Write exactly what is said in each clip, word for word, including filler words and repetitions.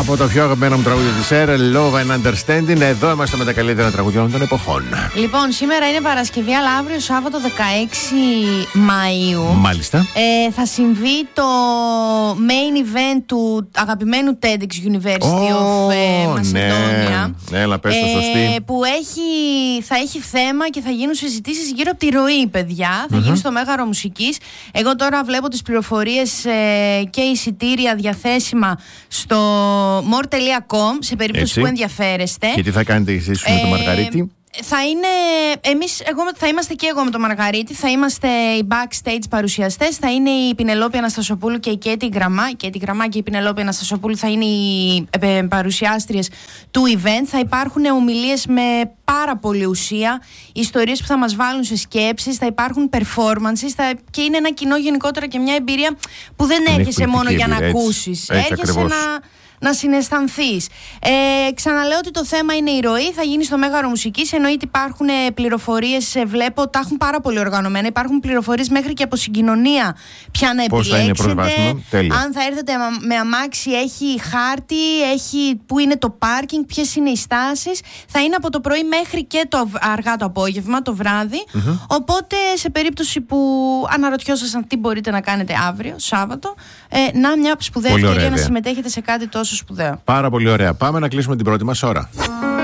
Από το πιο αγαπημένο μου τραγούδι της Air, Love and Understanding. Εδώ είμαστε με τα καλύτερα τραγούδια των εποχών. Λοιπόν, σήμερα είναι Παρασκευή, αλλά αύριο Σάββατο δεκαέξι Μαΐου. Μάλιστα. Ε, θα συμβεί το main event του αγαπημένου TEDx University oh, of ε, Macedonia. Ναι, έλα, πες το σωστή. Ε, που έχει, θα έχει θέμα και θα γίνουν συζητήσεις γύρω από τη ροή, παιδιά. Θα mm-hmm. γίνει στο Μέγαρο Μουσικής. Εγώ τώρα βλέπω τις πληροφορίες ε, και εισιτήρια διαθέσιμα στο more τελεία com σε περίπτωση Έτσι. που ενδιαφέρεστε. Και τι θα κάνετε εσείς με ε, το Μαργαρίτη? Θα είναι, εμείς, εγώ, θα είμαστε και εγώ με το Μαργαρίτη. Θα είμαστε οι backstage παρουσιαστές. Θα είναι η Πινελόπη Αναστασοπούλου και η Κέτη Γραμμά. Η Κέτη Γραμμά και η Πινελόπη Αναστασοπούλου θα είναι οι ε, παρουσιάστριες του event. Θα υπάρχουν ομιλίες με πάρα πολύ ουσία, ιστορίες που θα μας βάλουν σε σκέψεις, θα υπάρχουν performances θα, και είναι ένα κοινό γενικότερα και μια εμπειρία που δεν είναι έρχεσαι μόνο εμπειρία, για να έτσι, ακούσεις. Έτσι, έρχεσαι ακριβώς. να... να συναισθανθείς. Ε, ξαναλέω ότι το θέμα είναι η ροή, θα γίνει στο Μέγαρο Μουσικής. Εννοείται υπάρχουν πληροφορίες, βλέπω, τα έχουν πάρα πολύ οργανωμένα. Υπάρχουν πληροφορίες μέχρι και από συγκοινωνία ποια να πώς επιλέξετε. Θα είναι αν θα έρθετε με αμάξι, έχει χάρτη, έχει που είναι το πάρκινγκ, ποιες είναι οι στάσεις. Θα είναι από το πρωί μέχρι και το αργά το απόγευμα, το βράδυ. Mm-hmm. Οπότε σε περίπτωση που αναρωτιόσασταν τι μπορείτε να κάνετε αύριο, Σάββατο, ε, να μια σπουδαία ευκαιρία να συμμετέχετε σε κάτι τόσο σπουδαίο. Πάρα πολύ ωραία. Πάμε να κλείσουμε την πρώτη μας ώρα.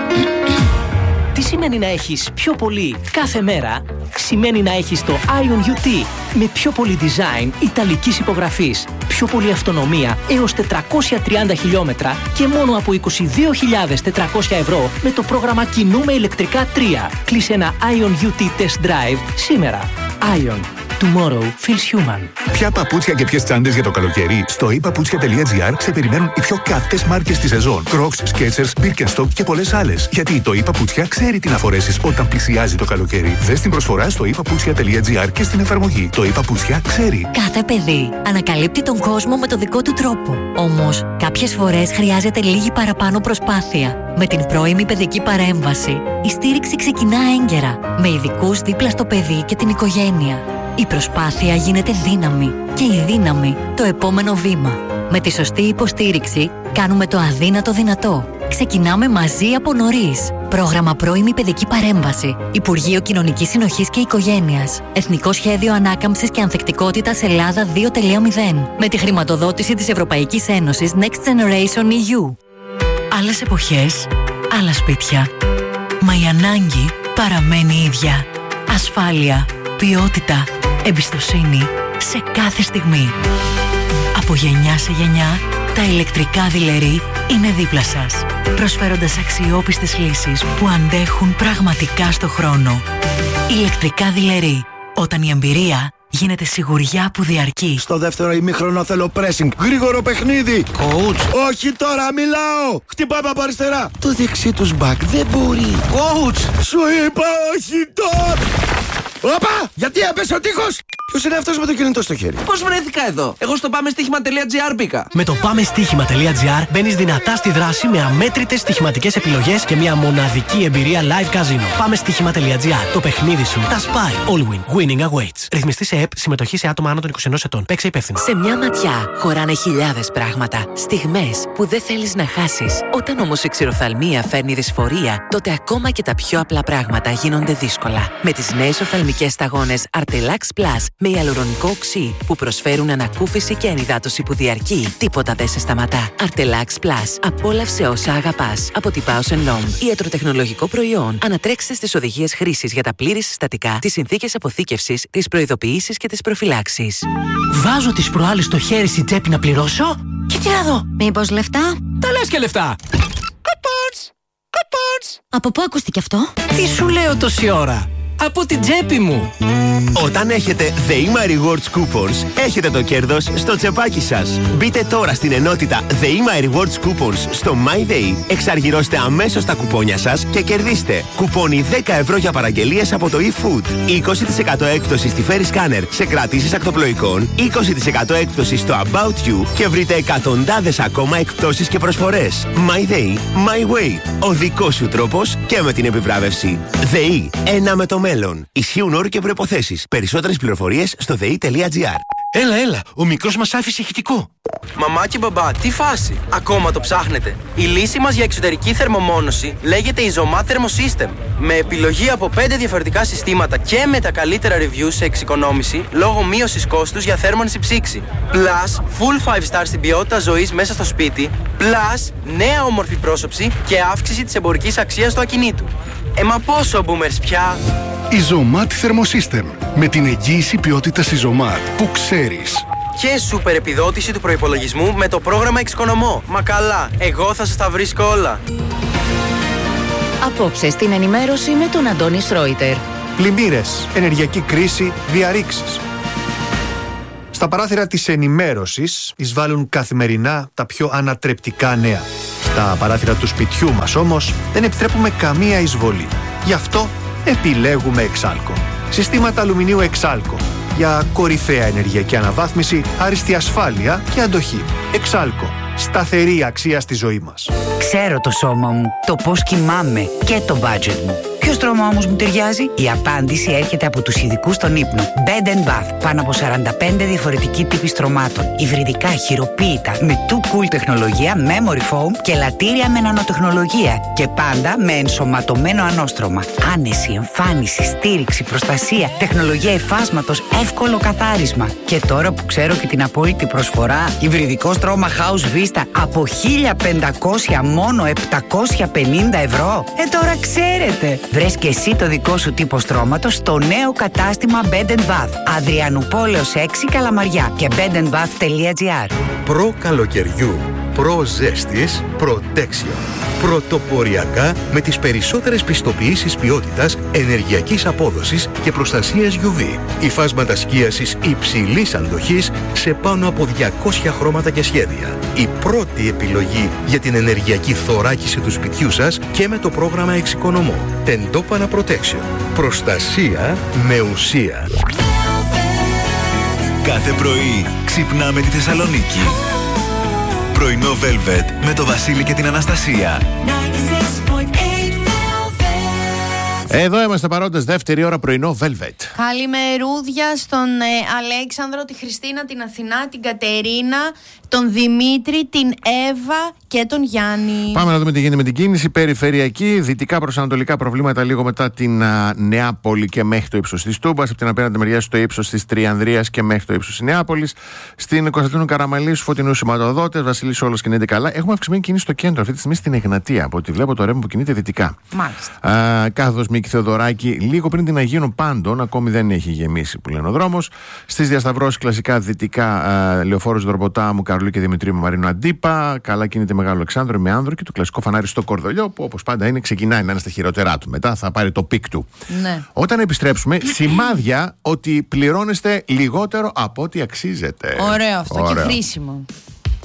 Τι σημαίνει να έχεις πιο πολύ κάθε μέρα? Σημαίνει να έχεις το Ion γιου τι με πιο πολύ design ιταλικής υπογραφής, πιο πολύ αυτονομία έως τετρακόσια τριάντα χιλιόμετρα και μόνο από είκοσι δύο χιλιάδες τετρακόσια ευρώ με το πρόγραμμα Κινούμε ηλεκτρικά τρία. Κλείσε ένα Ion γιου τι Test Drive σήμερα. Ion. Tomorrow feels human. Ποια παπούτσια και ποιες τσάντες για το καλοκαίρι? Στο i papuchia τελεία gr σε περιμένουν οι πιο καυτές μάρκες της σεζόν. Crocs, Skechers, Birkenstock και πολλές άλλες. Γιατί το i papuchia ξέρει τι να φορέσεις όταν πλησιάζει το καλοκαίρι. Δες την προσφορά στο i papuchia τελεία gr και στην εφαρμογή. Το i papuchia ξέρει. Κάθε παιδί ανακαλύπτει τον κόσμο με το δικό του τρόπο. Όμως, κάποιες φορές χρειάζεται λίγη παραπάνω προσπάθεια. Με την πρώιμη παιδική παρέμβαση, η στήριξη ξεκινά έγκαιρα, με ειδικούς δίπλα στο παιδί και την οικογένεια. Η προσπάθεια γίνεται δύναμη και η δύναμη το επόμενο βήμα. Με τη σωστή υποστήριξη κάνουμε το αδύνατο δυνατό. Ξεκινάμε μαζί από νωρίς. Πρόγραμμα Πρώιμη Παιδική Παρέμβαση. Υπουργείο Κοινωνικής Συνοχής και Οικογένειας. Εθνικό Σχέδιο Ανάκαμψης και Ανθεκτικότητας Ελλάδα δύο τελεία μηδέν. Με τη χρηματοδότηση της Ευρωπαϊκής Ένωσης Next Generation ι γιου. Άλλες εποχές, άλλα σπίτια. Μα η ανάγκη παραμένει ίδια. Ασφάλεια, ποιότητα, εμπιστοσύνη σε κάθε στιγμή. Από γενιά σε γενιά, τα ηλεκτρικά δειλερί είναι δίπλα σας, προσφέροντας αξιόπιστες λύσεις που αντέχουν πραγματικά στο χρόνο. Ηλεκτρικά δειλερί, όταν η εμπειρία γίνεται σιγουριά που διαρκεί. Στο δεύτερο ημίχρονο θέλω pressing. Γρήγορο παιχνίδι. Coach. Όχι τώρα, μιλάω. Χτυπάμε από αριστερά. Το δεξί τους μπακ δεν μπορεί. Coach. Σου είπα όχι τώρα. Όπα! Γιατί έπεσε ο τείχος! Ποιος είναι αυτός με το κινητό στο χέρι? Πώς βρέθηκα εδώ? Εγώ στο πάμε στοίχημα τελεία τζι άρ μπήκα. Με το πάμε στοίχημα τελεία τζι άρ μπαίνεις δυνατά στη δράση με αμέτρητες στοιχηματικές επιλογές και μια μοναδική εμπειρία live casino. Πάμε στοίχημα τελεία τζι άρ. Το παιχνίδι σου τα σπάει. All win. Winning awaits. Ρυθμιστή σε ΕΠ. Συμμετοχή σε άτομα άνω των είκοσι ενός ετών. Παίξε υπεύθυνα. Σε μια ματιά χωράνε χιλιάδες πράγματα. Στιγμές που δεν θέλεις να χάσεις. Όταν όμως η ξηροφθαλμία φέρνει δυσφορία, τότε ακόμα και τα πιο απλά πράγματα γίνονται δύσκολα. Με τις νέες οφθαλμικές σταγόνες Artelax Plus με ιαλουρονικό οξύ που προσφέρουν ανακούφιση και ενυδάτωση που διαρκεί, τίποτα δεν σε σταματά. Artelax Plus. Απόλαυσε όσα αγαπάς. Από τη Bausch εν Lomb. Ιατροτεχνολογικό προϊόν. Ανατρέξτε στις οδηγίες χρήσης για τα πλήρη συστατικά, τις συνθήκες αποθήκευσης, τις προειδοποιήσεις και τις προφυλάξεις. Βάζω τις προάλλες στο χέρι στη τσέπη να πληρώσω και τι να δω. Μήπως λεφτά? Τα λες και λεφτά. Coupons! Coupons! Από πού ακούστηκε αυτό? Τι σου λέω τόση ώρα? Από την τσέπη μου. Όταν έχετε The My Rewards Coupons, έχετε το κέρδος στο τσεπάκι σας. Μπείτε τώρα στην ενότητα The My Rewards Coupons στο MyDay, εξαργυρώστε αμέσως τα κουπόνια σας και κερδίστε κουπόνι δέκα ευρώ για παραγγελίες από το eFood, είκοσι τοις εκατό έκπτωση στη Ferry Scanner σε κρατήσεις ακτοπλοϊκών, είκοσι τοις εκατό έκπτωση στο About You και βρείτε εκατοντάδες ακόμα εκπτώσεις και προσφορές. MyDay, My Way. Ο δικός σου τρόπος και με την επιβράβευση. ΔΕΗ. Ένα με το μέλλον. Ισχύουν όροι και προϋποθέσεις. Περισσότερες πληροφορίες στο δε ι τελεία τζι άρ. Έλα, έλα, ο μικρός μας άφησε ηχητικό. Μαμά και μπαμπά, τι φάση, ακόμα το ψάχνετε? Η λύση μας για εξωτερική θερμομόνωση λέγεται Isomat Thermosystem. Με επιλογή από πέντε διαφορετικά συστήματα και με τα καλύτερα reviews σε εξοικονόμηση λόγω μείωσης κόστους για θέρμανση ψήξη. Plus, full five star στην ποιότητα ζωής μέσα στο σπίτι. Plus, νέα όμορφη πρόσωψη και αύξηση της εμπορικής αξίας του ακινήτου. Ε, μα πόσο boomers πια! Isomat Thermosystem. Με την εγγύηση ποιότητας Isomat που ξέρεις. Και σούπερ επιδότηση του προϋπολογισμού με το πρόγραμμα Εξοικονομώ. Μα καλά, εγώ θα σας τα βρίσκω όλα. Απόψε στην ενημέρωση με τον Αντώνη Σρόιτερ. Πλημμύρες, ενεργειακή κρίση, διαρρήξεις. Στα παράθυρα της ενημέρωσης εισβάλλουν καθημερινά τα πιο ανατρεπτικά νέα. Στα παράθυρα του σπιτιού μας όμως δεν επιτρέπουμε καμία εισβολή. Γι' αυτό επιλέγουμε Εξάλκο. Συστήματα αλουμινίου Εξάλκο. Για κορυφαία ενεργειακή αναβάθμιση, άριστη ασφάλεια και αντοχή. Εξάλκο. Σταθερή αξία στη ζωή μας. Ξέρω το σώμα μου, το πώς κοιμάμαι και το budget μου. Ποιο στρώμα όμως μου ταιριάζει? Η απάντηση έρχεται από τους ειδικούς στον ύπνο. Bed and Bath. Πάνω από σαράντα πέντε διαφορετικοί τύποι στρωμάτων. Υβριδικά, χειροποίητα, με too cool τεχνολογία, memory foam και λατήρια με νανοτεχνολογία. Και πάντα με ενσωματωμένο ανώστρωμα. Άνεση, εμφάνιση, στήριξη, προστασία, τεχνολογία υφάσματος, εύκολο καθάρισμα. Και τώρα που ξέρω και την απόλυτη προσφορά, υβριδικό στρώμα House Vista από χίλια πεντακόσια μόνο επτακόσια πενήντα ευρώ. Ε, τώρα ξέρετε. Βρες και εσύ το δικό σου τύπο στρώματος στο νέο κατάστημα Bed and Bath. Αδριανουπόλεως έξι Καλαμαριά και bed and bath τελεία gr. Προ καλοκαιριού, προ ζέστης, Protection. Πρωτοποριακά με τις περισσότερες πιστοποιήσεις ποιότητας, ενεργειακής απόδοσης και προστασίας γιου βι. Υφάσματα σκίασης υψηλής αντοχής σε πάνω από διακόσια χρώματα και σχέδια. Η πρώτη επιλογή για την ενεργειακή θωράκιση του σπιτιού σας και με το πρόγραμμα Εξοικονομώ. Τεντόπανα Protection. Προστασία με ουσία. Κάθε πρωί ξυπνάμε τη Θεσσαλονίκη. Πρωινό Velvet με το Βασίλη και την Αναστασία. Εδώ είμαστε παρόντες, δεύτερη ώρα πρωινό Velvet. Καλημερούδια στον ε, Αλέξανδρο, τη Χριστίνα, την Αθηνά, την Κατερίνα, τον Δημήτρη, την Εύα και τον Γιάννη. Πάμε να δούμε τι γίνεται με την κίνηση. Περιφερειακή, δυτικά προς ανατολικά προβλήματα λίγο μετά την α, Νεάπολη και μέχρι το ύψος της Τούμπας. Από την απέναντι μεριά στο ύψος της Τριανδρίας και μέχρι το ύψος της Νεάπολης. Στην Κωνσταντίνου Καραμαλή, στους φωτεινούς σηματοδότες. Βασίλης Όλος κινείται καλά. Έχουμε αυξημένη κίνηση στο κέντρο αυτή τη στιγμή στην Εγνατία. Από ό,τι βλέπω το ρεύμα που κινείται δυτικά. Μάλιστα. Κάθοδος Μίκη Θεοδωράκη, λίγο πριν την Αγίων Πάντων, ακόμη δεν έχει γεμίσει που λένε ο δρόμος. Στις διασταυρώσεις κλασικά δυτικά, Λεωφόρος Δροποτάμου, Καρλού και Δημητρίου Μαρίνου Αντίπα. Καλά κινείται Μεγάλο Αλεξάνδρο με άνδρο και το κλασικό φανάρι στο Κορδολιό, που όπως πάντα είναι, ξεκινάει να είναι στα χειρότερά του. Μετά θα πάρει το πικ του. Ναι. Όταν επιστρέψουμε, σημάδια ότι πληρώνεστε λιγότερο από ό,τι αξίζετε. Ωραίο αυτό. Ωραίο. Και χρήσιμο.